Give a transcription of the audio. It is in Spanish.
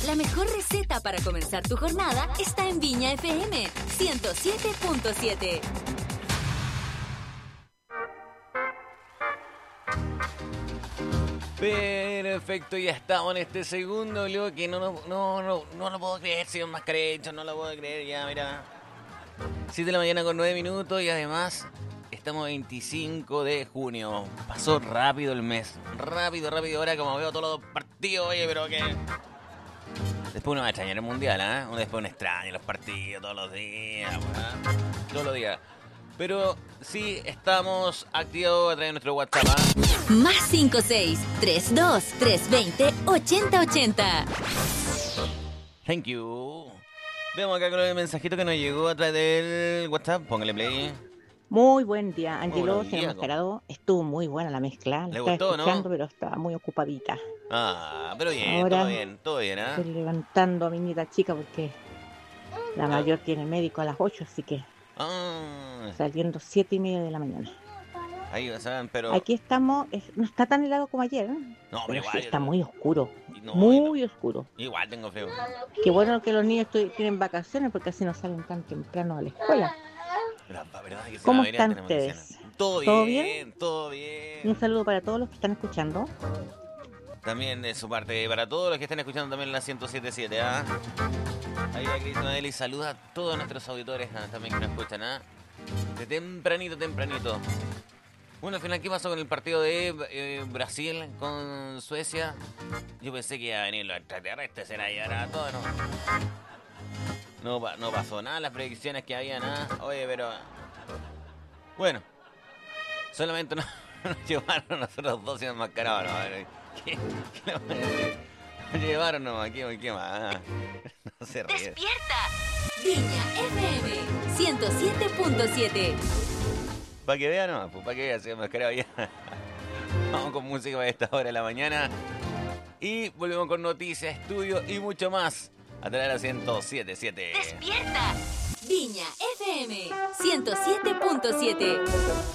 La mejor receta para comenzar tu jornada está en Viña FM 107.7. Perfecto, ya estamos en este segundo bloque. No lo puedo creer, señor Mascarecho, no lo puedo creer, ya, mira. 7 de la mañana con 9 minutos y además estamos 25 de junio. Pasó rápido el mes, rápido, ahora como veo todos los partidos, oye, pero que... Después uno va a extrañar el mundial, ¿eh? Después uno extraña los partidos todos los días, todos los días. Pero sí, estamos activos a través de nuestro WhatsApp, ¿eh? Más 56-32-320-8080. Thank you. Vemos acá con el mensajito que nos llegó a través del WhatsApp. Póngale play. Muy buen día, Angelo, buen día, señor Mascarado. Estuvo muy buena la mezcla. ¿Le Estaba gustó, escuchando, no? pero estaba muy ocupadita. Ah, pero bien, Ahora todo bien, ¿eh? estoy levantando a mi nieta chica porque la mayor tiene médico a las 8, así que saliendo 7:30 de la mañana. Ahí saben, pero... Aquí estamos, no está tan helado como ayer, ¿eh? No, pero igual, sí está muy oscuro, no, muy oscuro. Igual tengo frío. Qué bueno que los niños tienen vacaciones porque así no salen tan temprano a la escuela. La verdad es que ¿Cómo están ustedes? Todo bien. Un saludo para todos los que están escuchando. También de su parte, para todos los que están escuchando también la 107.7, ¿ah? Ahí la Cris Madeli saluda a todos nuestros auditores también que nos escuchan, ¿ah? De tempranito. Bueno, al final, ¿qué pasó con el partido de Brasil con Suecia? Yo pensé que iba a venir los extraterrestres, era ahora todo, ¿no? No pasó nada, las predicciones que había, nada. Oye, pero... Bueno, solamente nos llevaron nosotros dos enmascarados, ¿no? A ver, ¿qué nos llevaron nomás? ¿Qué más? No se ríe. ¡Despierta! Viña FM 107.7. Para que vean, no, pues para que vean, se enmascarado ya. Vamos con música a esta hora de la mañana. Y volvemos con noticias, estudios y mucho más. A través de la 107.7. ¡Despierta! Viña FM 107.7.